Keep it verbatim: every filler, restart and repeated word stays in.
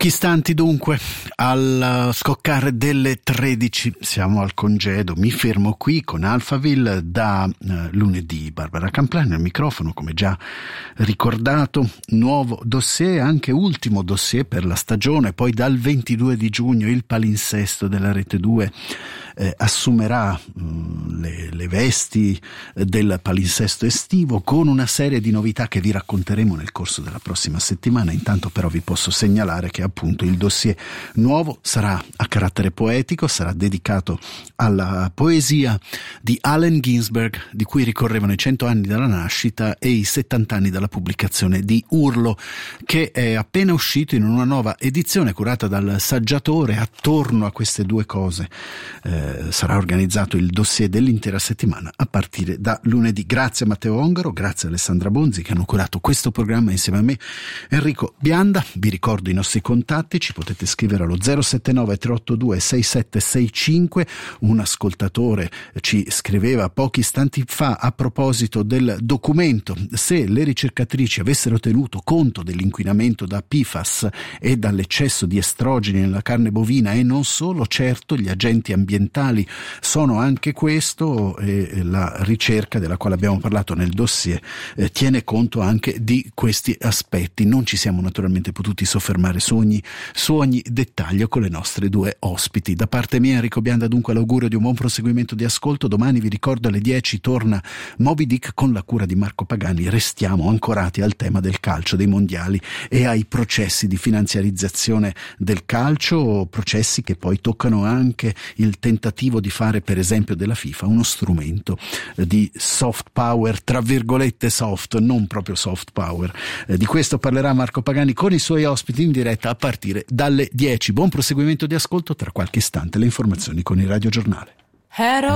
Pochi istanti dunque al scoccare delle tredici, siamo al congedo, mi fermo qui con Alphaville da eh, lunedì. Barbara Camplani al microfono, come già ricordato, nuovo dossier, anche ultimo dossier per la stagione. Poi dal ventidue di giugno il palinsesto della Rete due eh, assumerà mh, le, le vesti del palinsesto estivo, con una serie di novità che vi racconteremo nel corso della prossima settimana. Intanto però vi posso segnalare che appunto il dossier nuovo sarà a carattere poetico, sarà dedicato alla poesia di Allen Ginsberg, di cui ricorrevano i cento anni dalla nascita e i settanta anni dalla pubblicazione di Urlo, che è appena uscito in una nuova edizione curata dal saggiatore. Attorno a queste due cose eh, sarà organizzato il dossier dell'intera settimana a partire da lunedì. Grazie a Matteo Ongaro, grazie a Alessandra Bonzi che hanno curato questo programma insieme a me, Enrico Bianda. Vi ricordo i nostri contatti, ci potete scrivere allo zero sette nove tre otto due sei sette sei cinque. Un ascoltatore ci scriveva pochi istanti fa a proposito del documento: se le ricercatrici avessero tenuto conto dell'inquinamento da P F A S e dall'eccesso di estrogeni nella carne bovina, e non solo, certo gli agenti ambientali sono anche questo, e la ricerca della quale abbiamo parlato nel dossier eh, tiene conto anche di questi aspetti. Non ci siamo naturalmente potuti soffermare su ogni, su ogni dettaglio con le nostre due ospiti. Da parte mia, Enrico Bianda, dunque l'augurio di un buon proseguimento di ascolto. Domani, vi ricordo, alle dieci torna Moby Dick con la cura di Marco Pagani. Restiamo ancorati al tema del calcio, dei mondiali e ai processi di finanziarizzazione del calcio, processi che poi toccano anche il tentativo di fare, per esempio, della FIFA uno strumento di soft power, tra virgolette soft, non proprio soft power. Eh, di questo parlerà Marco Pagani con i suoi ospiti in diretta a partire dalle dieci. Buon proseguimento di ascolto, tra qualche istante le informazioni con il Radio Giornale.